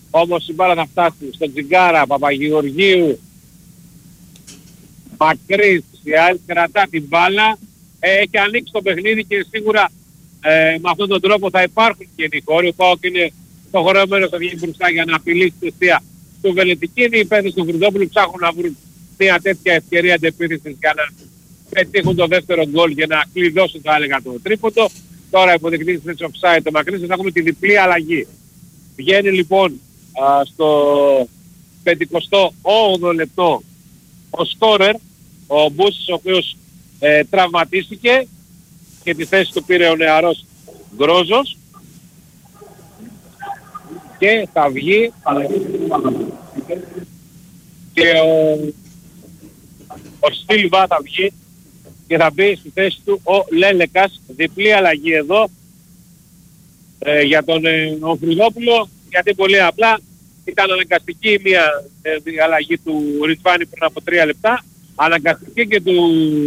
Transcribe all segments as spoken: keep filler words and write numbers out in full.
Όμως η μπάλα θα φτάσει στον Τζιγκάρα, Παπαγεωργίου, Μακρύς, η ΑΕΛ κρατά την μπάλα, ε, έχει ανοίξει το παιχνίδι και σίγουρα ε, με αυτόν τον τρόπο θα υπάρχουν και οι χώροι. Ο ΠΑΟΚ είναι στο χωριό θα βγει μπροστά για να απειλήσει τη αιστεία του Βελετικίνη. Οι παίκτες του Χρυδόπουλου ψάχνουν να βρουν μια τέτοια ευκαιρία αντεπίθεσης για να πετύχουν το δεύτερο γκολ και να κλειδώσουν, θα έλεγα, το τρίποντο. Τώρα υποδεικνύει στην offside το Μακρύς, θα έχουμε τη διπλή αλλαγή. Βγαίνει λοιπόν α, στο πενηκοστό όγδοο λεπτό ο σκόρερ, ο Μπούσης, ο οποίος ε, τραυματίστηκε και τη θέση του πήρε ο νεαρός Γκρόζος και θα βγει και ο, ο Σίλβα θα βγει και θα μπει στη θέση του ο Λέλεκας. Διπλή αλλαγή εδώ ε, για τον ε, Χρυδόπουλο, γιατί πολύ απλά ήταν αναγκαστική μια ε, αλλαγή του Ριτσβάνη πριν από τρία λεπτά, αναγκαστική και του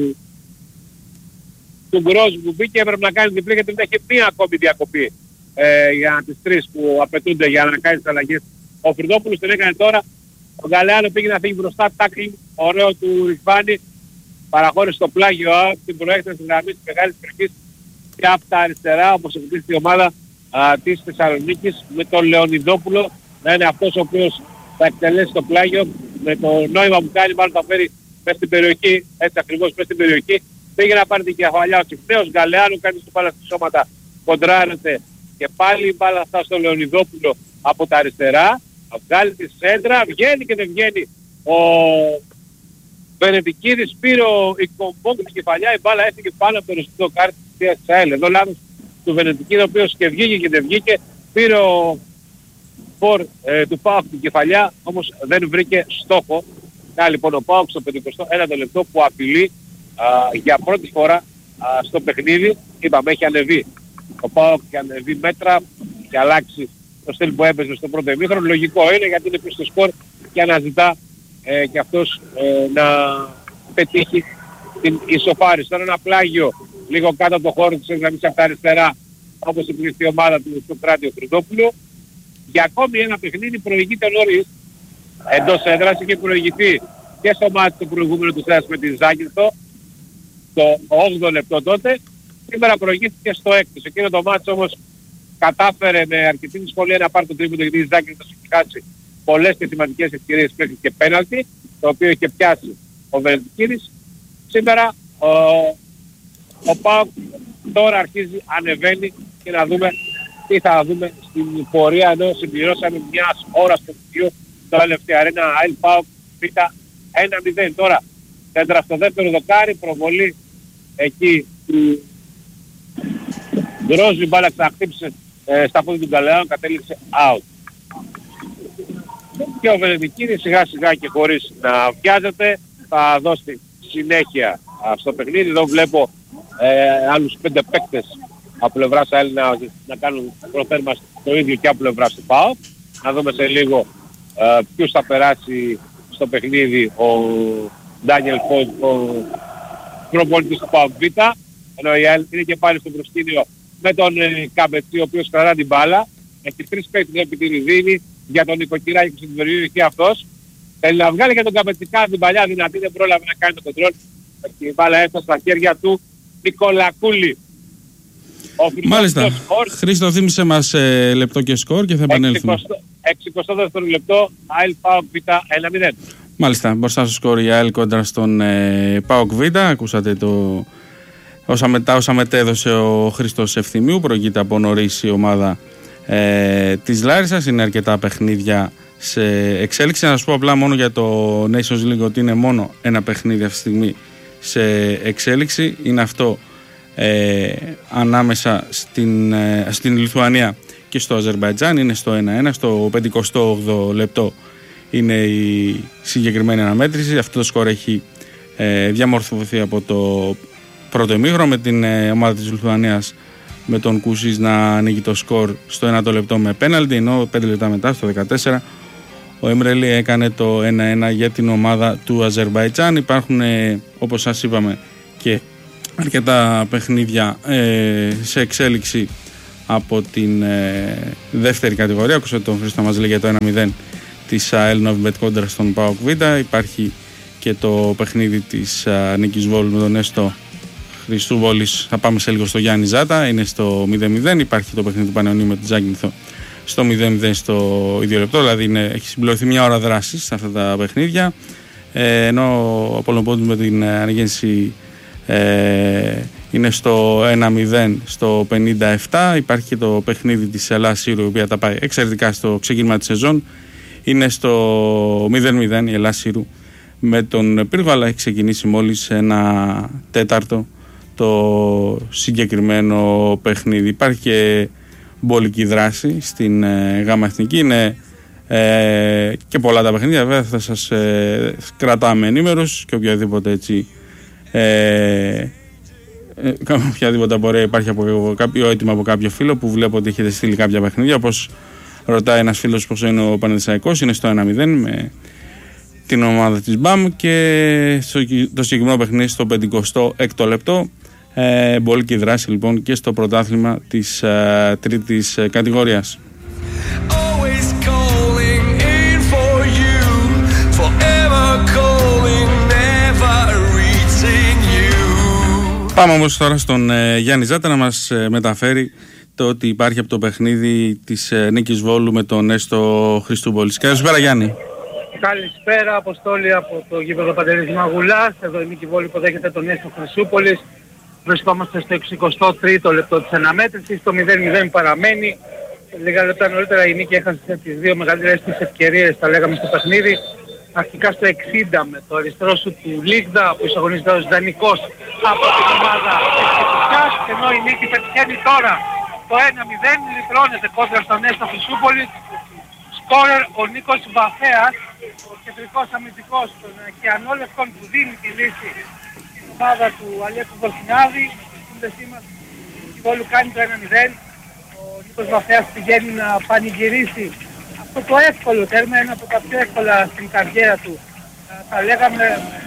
του Γκρόζ που μπήκε, έπρεπε να κάνει διπλή γιατί δεν έχει μία ακόμη διακοπή ε, για τις τρεις που απαιτούνται για να κάνει τις αλλαγές. Ο Χρυδόπουλος την έκανε τώρα, ο Γκαλεάνο πήγε να φύγει μπροστά, τάκλινγκ ωραίο του Ριτσβάνη, παραχώρησε το πλάγιο την προέκταση της γραμμής της μεγάλης περιοχής και από τα αριστερά, όπως επιτύχει η ομάδα α, της Θεσσαλονίκης, με τον Λεωνιδόπουλο να είναι αυτός ο οποίος θα εκτελέσει το πλάγιο, με το νόημα που κάνει, μάλλον θα φέρει μέσα στην περιοχή, έτσι ακριβώς μέσα στην περιοχή. Πήγε να πάρει την κεφαλιά ο Τσιφτέος, Γκαλεάνου κάνει στο μπάλα στη σώματα, κοντράρεται και πάλι η μπάλα αυτά στο Λεωνιδόπουλο από τα αριστερά, θα βγάλει τη σέντρα, βγαίνει και δεν βγαίνει ο Βενετικίδης, πήρε ο Ικομπόγκ την κεφαλιά, η μπάλα έφυγε πάνω από το ρευστικό κάρτη της ΑΕΛ. Εδώ λάθος του Βενετικίδη, ο οποίος και βγήκε και δεν βγήκε, πήρε ο φορ ε, του ΠΑΟΚ την κεφαλιά, όμως δεν βρήκε στόχο. Να λοιπόν ο ΠΑΟΚ στο πενηκοστό ένατο λεπτό που απειλεί α, για πρώτη φορά α, στο παιχνίδι. Είπαμε, έχει ανεβεί ο ΠΑΟΚ και ανεβεί μέτρα και αλλάξει το στυλ που έπαιζε στο πρώτο ημίχρονο. Λογικό είναι γιατί είναι πίσω στο σκορ και αναζητά ε, και αυτός ε, να πετύχει την ισοφάριση. Τώρα ένα πλάγιο λίγο κάτω από το χώρο της γραμμής από τα αριστερά, όπως υπήρχε η ομάδα του στο κράτη ο Χρυδόπουλο. Για ακόμη ένα παιχνίδι προηγείται νωρίς εντός έδρας, είχε προηγηθεί και στο μάτι του προηγούμενου του θέσης με την Ζάκυνθο το όγδοο λεπτό τότε. Σήμερα προηγήθηκε στο έκτο. Εκείνο το μάτι όμως κατάφερε με αρκετή δυσκολία να πάρει το τρίποντο, γιατί η Ζάκυνθο έχει χάσει πολλές και σημαντικές ευκαιρίες μέχρι και πέναλτι, το οποίο είχε πιάσει ο Βελετικίδης. Σήμερα ο, ο ΠΑΟΚ τώρα αρχίζει, ανεβαίνει και να δούμε τι θα δούμε στην πορεία, ενώ συμπληρώσαμε μιας ώρας και δύο το τελευταίο αρένα ΑΕΛ ΠΑΟΚ Β ένα μηδέν. Τώρα κέντρα στο δεύτερο δοκάρι, προβολή εκεί του Γκρόζου, η μπάλα ξαναχτύπησε ε, στα πόδια του Γκαλεάνου, κατέληξε out. Και ο Βελετικίδης σιγά σιγά και χωρίς να βιάζεται θα δώσει συνέχεια α, στο παιχνίδι. Εδώ βλέπω ε, άλλους πέντε παίκτες από πλευράς ΑΕΛ να, να κάνουν προθέρμα το ίδιο και από πλευράς του ΠΑΟΚ. Να δούμε σε λίγο ε, ποιος θα περάσει στο παιχνίδι, ο Ντάνιελ Φόντ, ο προπονητής του ΠΑΟΚ Β, ενώ η ΑΕΛ είναι και πάλι στο προσκήνιο με τον ε, Καμπετσί, ο οποίος κρατά την μπάλα. Έχει τρεις παίκτες επί τη Ριδίνη, για τον Νοικοκυράκη που στην περιοχή αυτός. Θέλει να βγάλει και τον Καπετσικά την παλιά δυνατή, δεν πρόλαβε να κάνει το κοντρόλ. Και η μπάλα έφτασε στα χέρια του Νικολακούλη. Μάλιστα. Χρήστο, θύμισε μας ε, λεπτό και σκορ και θα επανέλθουμε. εξηκοστό δεύτερο λεπτό, ΑΕΛ ΠΑΟΚ Β ένα μηδέν. Μάλιστα, μπροστά στο σκορ η ΑΕΛ κόντρα στον ε, ΠΑΟΚ Β. Ακούσατε το... όσα, μετά, όσα μετέδωσε ο Χρήστος Ευθυμίου. Προηγείται από νωρίς η ομάδα ε, της Λάρισσας. Είναι αρκετά παιχνίδια σε εξέλιξη. Να σας πω απλά μόνο για το Nations League ότι είναι μόνο ένα παιχνίδι αυτή τη στιγμή σε εξέλιξη. Είναι αυτό ε, ανάμεσα στην, ε, στην Λιθουανία και στο Αζερμπαϊτζάν. Είναι στο ένα ένα. Στο πενηκοστό όγδοο λεπτό είναι η συγκεκριμένη αναμέτρηση. Αυτό το σκορ έχει ε, διαμορφωθεί από το πρώτο ημίχρονο, με την ε, ομάδα της Λιθουανίας με τον Κούσις να ανοίγει το σκορ στο ένα λεπτό με πέναλτι, ενώ πέντε λεπτά μετά στο δεκατέσσερα ο Εμρελή έκανε το ένα ένα για την ομάδα του Αζερμπαϊτζάν. Υπάρχουν ε, όπως σας είπαμε και αρκετά παιχνίδια ε, σε εξέλιξη από την ε, δεύτερη κατηγορία. Ακούσατε τον Χρήστο να μας λέει για το ένα μηδέν της ΑΕΛ Νόβιμπετ κόντρα στον ΠΑΟΚ Β. Υπάρχει και το παιχνίδι της α, Νίκης Βόλου με τον Έστω Χριστού Βόλης. Θα πάμε σε λίγο στο Γιάννη Ζάτα, είναι στο μηδέν μηδέν. Υπάρχει το παιχνίδι του Πανεωνίου με τον Ζάκυνθο στο μηδέν μηδέν στο ίδιο λεπτό, δηλαδή είναι, έχει συμπληρωθεί μια ώρα δράσης σε αυτά τα παιχνίδια. Ε, ενώ ο Απόλλων με την αναγέννηση ε, είναι στο ένα μηδέν στο πενήντα επτά. Υπάρχει και το παιχνίδι της Ελλάς Σύρου, η οποία τα πάει εξαιρετικά στο ξεκίνημα της σεζόν. Είναι στο μηδέν μηδέν η Ελλάς Σύρου με τον Πύργο, αλλά έχει ξεκινήσει μόλις ένα τέταρτο το συγκεκριμένο παιχνίδι. Υπάρχει και μπολική δράση στην ε, ΓΑΜΑ Εθνική. Είναι ε, και πολλά τα παιχνίδια. Βέβαια θα σας ε, κρατάμε ενήμερους και οποιαδήποτε έτσι ε, ε, οποιαδήποτε απορία υπάρχει από κάποιο έτοιμο από κάποιο φίλο που βλέπω ότι έχετε στείλει κάποια παιχνίδια. Όπως ρωτάει ένας φίλος πως είναι ο Παναθηναϊκός, είναι στο ένα μηδέν με την ομάδα της ΜΠΑΜ και στο, το συγκεκριμένο παιχνίδι στο πενηκοστό έκτο λεπτό. Ε, μπολική δράση λοιπόν και στο πρωτάθλημα της ε, τρίτης ε, κατηγορίας. Πάμε όμως τώρα στον ε, Γιάννη Ζάτα να μας ε, μεταφέρει το ότι υπάρχει από το παιχνίδι της ε, Νίκης Βόλου με τον Έστω Χριστούμπολης. Καλησπέρα Γιάννη. Καλησπέρα, Αποστόλη από το γήπεδο Παντελής Μαγουλάς. Εδώ η Νίκη Βόλου υποδέχεται τον Έστω Χρυσούπολης. Βρισκόμαστε στο εξηκοστό τρίτο λεπτό της αναμέτρησης. Το μηδέν μηδέν παραμένει. Λίγα λεπτά νωρίτερα η Νίκη έχασε τις δύο μεγαλύτερες της ευκαιρίες, τα λέγαμε στο παιχνίδι. Αρχικά στο εξήντα με το αριστερό σου του Λίγδα που εισαγωνίζεται ως δανεικός από την ομάδα της ενώ η Νίκη πετυχαίνει τώρα το ένα μηδέν, λιτρώνεται κόντρα στον Έστω Χρυσούπολη. Σκόρερ ο Νίκος Βαφέας, ο κεντρικός αμυντικός των Κιανόλευκων που δίνει τη λύση στην ομάδα του Αλέκου Βορκινάδη. Στην τεσή μας η Βόλου κάνει το ένα μηδέν. Ο Νίκος Βαφέας πηγαίνει να πανηγυρίσει αυτό το εύκολο τέρμα, ένα από τα πιο εύκολα στην καριέρα του. Θα λέγαμε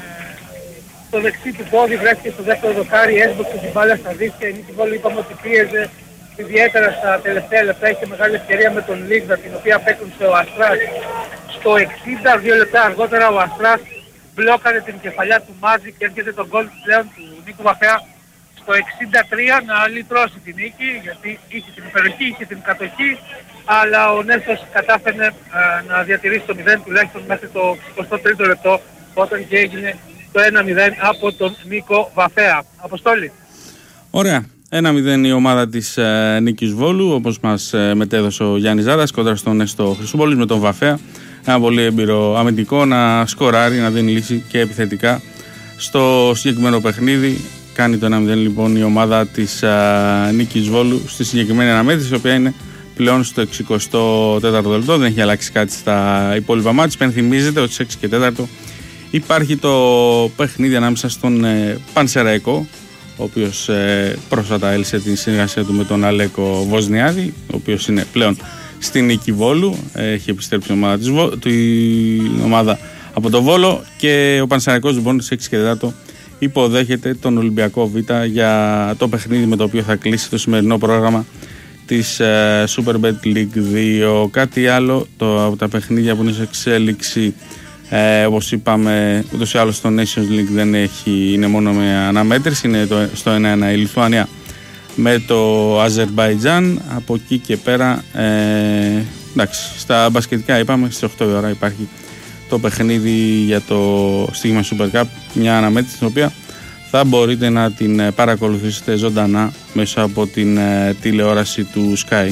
το δεξί του πόδι βρέθηκε στο δεύτερο δοκάρι, έσβοξε την μπάλα στα δίχτυα. Η Νίκη Βόλου είπαμε ότι πίεζε ιδιαίτερα στα τελευταία λεπτά, είχε μεγάλη ευκαιρία με τον Λίγδα, την οποία απέκρουσε ο Αστράς στο εξήντα. Δύο λεπτά αργότερα ο Αστράς μπλόκαρε την κεφαλιά του Μάζη και έρχεται τον γκολ πλέον του Νίκου Βαφέα στο εξήντα τρία να λυτρώσει την νίκη, γιατί είχε την υπεροχή, είχε την κατοχή, αλλά ο Νέστος κατάφερε ε, να διατηρήσει το μηδέν τουλάχιστον μέχρι το εικοστό τρίτο λεπτό, όταν και έγινε το ένα μηδέν από τον Νίκο Βαφέα. Αποστόλη. Ωραία. ένα μηδέν η ομάδα της ε, Νίκης Βόλου, όπως μας ε, μετέδωσε ο Γιάννης Ζάρας κοντά στον Έστω Χρυσούπολης με τον Βαφέα. Ένα πολύ έμπειρο αμυντικό να σκοράρει, να δίνει λύση και επιθετικά στο συγκεκριμένο παιχνίδι. Κάνει το ένα μηδέν λοιπόν η ομάδα της ε, Νίκης Βόλου στη συγκεκριμένη αναμέτρηση, η οποία είναι πλέον στο εξηκοστό τέταρτο λεπτό. Δεν έχει αλλάξει κάτι στα υπόλοιπα μάτς. Πενθυμίζεται ότι στις έξι και τέταρτο υπάρχει το παιχνίδι ανάμεσα στον ε, Πανσεραϊκό, ο οποίος ε, πρόσφατα έλυσε τη συνεργασία του με τον Αλέκο Βοσνιάδη, ο οποίος είναι πλέον στην Νίκη Βόλου, ε, έχει επιστρέψει η ομάδα, της Βο... η ομάδα από το Βόλο, και ο Πανσεραϊκός λοιπόν στις έξι και τέταρτο υποδέχεται τον Ολυμπιακό Β για το παιχνίδι με το οποίο θα κλείσει το σημερινό πρόγραμμα της ε, Superbet League δύο. Κάτι άλλο το, από τα παιχνίδια που είναι σε εξέλιξη, Ε, όπως είπαμε, ούτως ή άλλως το Nations League δεν έχει, είναι μόνο με αναμέτρηση, είναι το, στο ένα ένα η Λιθουανία με το Αζερμπαϊτζάν. Από εκεί και πέρα ε, εντάξει, στα μπασκετικά είπαμε στις οκτώ η ώρα υπάρχει το παιχνίδι για το στίγμα Super Cup, μια αναμέτρηση την οποία θα μπορείτε να την παρακολουθήσετε ζωντανά μέσα από την ε, τηλεόραση του Sky.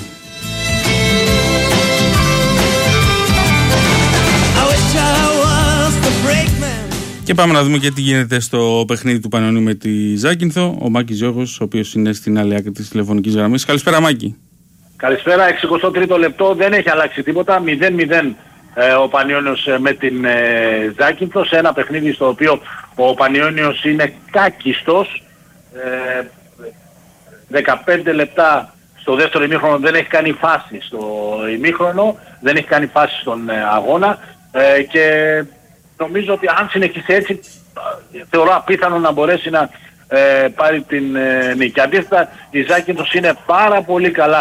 Και πάμε να δούμε και τι γίνεται στο παιχνίδι του Πανεωνίου με τη Ζάκυνθο. Ο Μάκης Γιώργος, ο οποίος είναι στην άλλη άκρη της τηλεφωνικής γραμμής. Καλησπέρα Μάκη. Καλησπέρα, εξηκοστό τρίτο λεπτό, δεν έχει αλλάξει τίποτα. μηδέν μηδέν ε, ο Πανιώνιος με την ε, Ζάκυνθο, σε ένα παιχνίδι στο οποίο ο Πανιώνιος είναι κάκιστος. Ε, δεκαπέντε λεπτά στο δεύτερο ημίχρονο δεν έχει κάνει φάση στο ημίχρονο, δεν έχει κάνει φάση στον ε, αγώνα ε, και νομίζω ότι αν συνεχίσει έτσι θεωρώ απίθανο να μπορέσει να ε, πάρει την ε, νίκη. Αντίθετα η Ζάκυνθος είναι πάρα πολύ καλά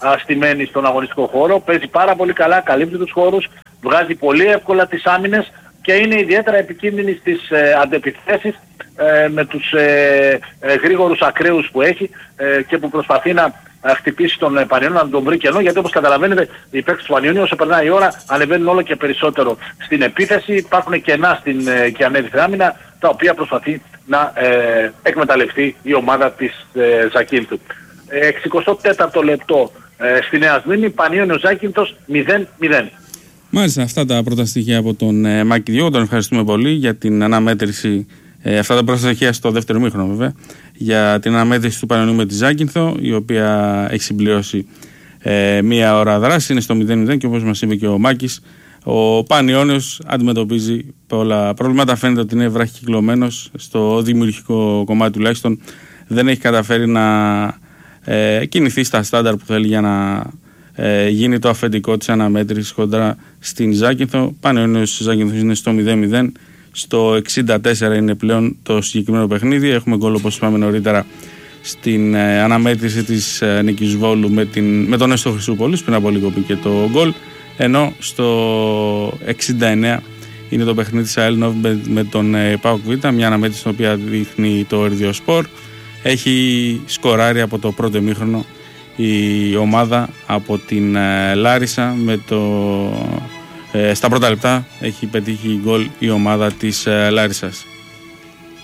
στημένη στον αγωνιστικό χώρο, παίζει πάρα πολύ καλά, καλύπτει τους χώρους, βγάζει πολύ εύκολα τις άμυνες και είναι ιδιαίτερα επικίνδυνη στις ε, αντεπιθέσεις ε, με τους ε, ε, γρήγορους ακραίους που έχει ε, και που προσπαθεί να χτυπήσει τον Πανιόνιο, να τον βρει κενό, γιατί όπως καταλαβαίνετε οι παίκτες του Πανιόνιου όσο περνάει η ώρα ανεβαίνουν όλο και περισσότερο στην επίθεση, υπάρχουν κενά στην ε, και ανέβηθη άμυνα τα οποία προσπαθεί να ε, εκμεταλλευτεί η ομάδα της ε, Ζακίνθου. εξηκοστό τέταρτο λεπτό ε, στη Νέα Σμύρνη, Πανιόνιος Ζάκυνθος μηδέν μηδέν. Μάλιστα, αυτά τα πρώτα στοιχεία από τον ε, Μάκη Διώγο. Τον ευχαριστούμε πολύ για την αναμέτρηση. Ε, αυτά τα πρώτα στοιχεία στο δεύτερο μήχρονο, βέβαια. Για την αναμέτρηση του Πανιονίου με τη Ζάκυνθο, η οποία έχει συμπληρώσει ε, μία ώρα δράση. Είναι στο μηδέν μηδέν και όπως μας είπε και ο Μάκης, ο Πανιόνιος αντιμετωπίζει πολλά προβλήματα. Φαίνεται ότι είναι βραχυκυκλωμένος στο δημιουργικό κομμάτι τουλάχιστον. Δεν έχει καταφέρει να ε, κινηθεί στα στάνταρ που θέλει για να ε, γίνει το αφεντικό της αναμέτρησης κοντά στην Ζάκυνθο. Πανιόνιος Ζάκυνθος είναι στο μηδέν μηδέν. Στο εξήντα τέσσερα είναι πλέον το συγκεκριμένο παιχνίδι. Έχουμε γκολ, όπως είπαμε νωρίτερα, στην ε, αναμέτρηση της ε, νίκης Βόλου με, την, με τον Έστω Χρυσούπολης. Πριν από λίγο πήγε το γκολ. Ενώ στο εξήντα εννέα είναι το παιχνίδι της ΑΕΛ με, με τον ε, ΠΑΟΚ Β, μια αναμέτρηση στην οποία δείχνει το Ερδιοσπορ. Έχει σκοράρει από το πρώτο ημίχρονο η ομάδα από την ε, Λάρισα με το... Ε, στα πρώτα λεπτά έχει πετύχει γκολ η ομάδα της ε, Λάρισσας.